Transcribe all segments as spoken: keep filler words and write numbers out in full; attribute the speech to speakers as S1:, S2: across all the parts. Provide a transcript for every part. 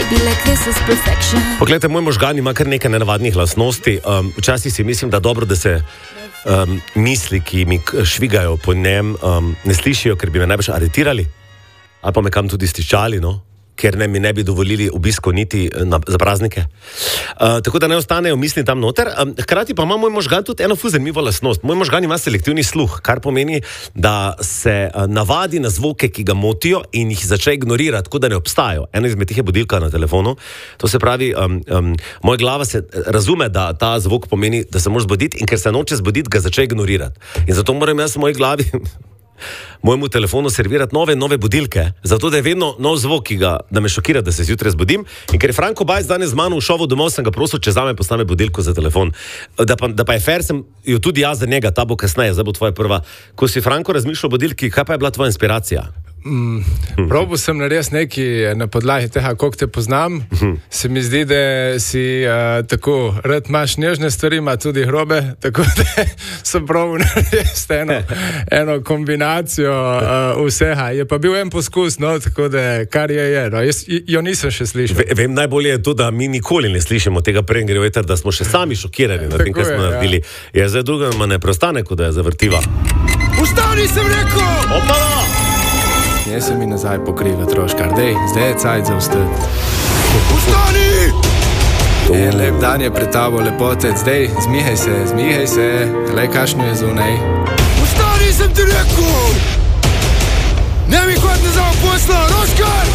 S1: Poglejte, moj možgan ima kar nekaj nenavadnih lastnosti. Um, včasih si mislim, da dobro, da se um, misli, ki mi švigajo po njem, um, ne slišijo, ker bi me najbrž aretirali ali pa me kam tudi stiščali, no? Ker ne, mi ne bi dovolili obisko niti na, za praznike. Uh, tako da ne ostanejo misli tam noter. Um, hkrati pa ima moj možgan tudi eno ful zanimivo lastnost. Moj možgan ima selektivni sluh, kar pomeni, da se uh, navadi na zvoke, ki ga motijo in jih začne ignorirati, tako da ne obstajajo. Eno izmed tih je budilka na telefonu. To se pravi, um, um, moja glava se razume, da ta zvok pomeni, da se moraš zbuditi, in ker se noče zbuditi, ga začne ignorirati. In zato moram jaz v moji glavi mojemu telefonu servirati nove nove budilke, zato da je vedno nov zvok, ki ga, da me šokira, da se zjutraj zbudim. In ker je Franko Bajc danes z mano v šovu domov, sem ga prosil, če zame postane budilko za telefon. Da pa, da pa je fair, sem jo tudi jaz za njega, ta bo kasneje, zdaj bo tvoja prva. Ko si, Franko, razmišljal o budilki, kaj pa je bila tvoja inspiracija?
S2: Mm, Probal sem narediti nekaj na podlagi tega, koliko te poznam. Se mi zdi, da si uh, tako rad imaš nežne stvari, ima tudi hrobe, tako da sem probal narediti eno, eno kombinacijo uh, vsega. Je pa bil en poskus, no, tako da kar je je. No. Jaz jo nisem še slišal.
S1: V, vem, najbolje je to, da mi nikoli ne slišimo tega prengre veter, da smo še sami šokirani na tem, kaj smo je, naredili. Ja. Je zdaj druga, ma ne preostane, kot da je zavrtiva.
S3: Ustani, sem rekel!
S1: Opala!
S2: Ne se mi nazaj pokriva troškar, dej, zdaj je cajt za vstati.
S3: Ustani!
S2: En lep dan je pred tabo, lepotec, zdaj, zmihaj se, zmihaj se, le kašno je zunaj.
S3: Ustani, sem ti rekel! Ne mi kot ne zavo posla, Roškar!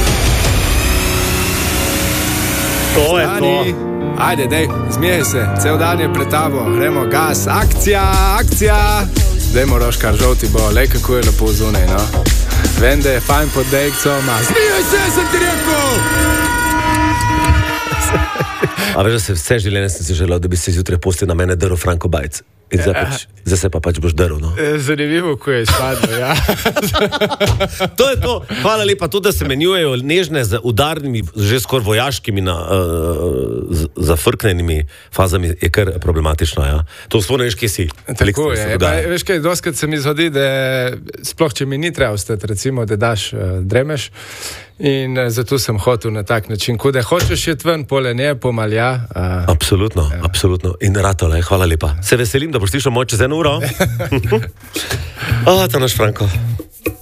S1: To je to.
S2: Ajde, dej, zmihaj se, cel dan je pred tabo, gremo gas, akcija, akcija! Dajmo, Roškar, žolti bo, le kako je lepo zunaj, no. Vem, da je fajn pod dejkcom, a
S3: zmijaj se, sem ti rekel!
S1: A veš, da se vse življenje sem si želel, da bi se zjutraj postil na mene drl Franko Bajc. In zdaj, pač, zdaj se pa pač boš drl, no.
S2: Zanimivo, ko je izpadlo, ja.
S1: To je to. Hvala lepa, to, da se menjujejo nežne z udarnimi, že skoraj vojaškimi na, uh, zafrknenimi fazami, je kar problematično, ja. To svoj ne veš, kje si.
S2: Tako je. Pa, veš kaj, doskrat se mi zgodi, da sploh, če mi ni treba ostati, recimo, da daš uh, dremeš, in uh, zato sem hotel na tak način, ko da hočeš jet ven, pole ne, pomalja. Uh,
S1: absolutno, ja. absolutno. In ratole, hvala lepa. Se veselim, da boš slišal moj čez eno uro. Ah, to naš Franko.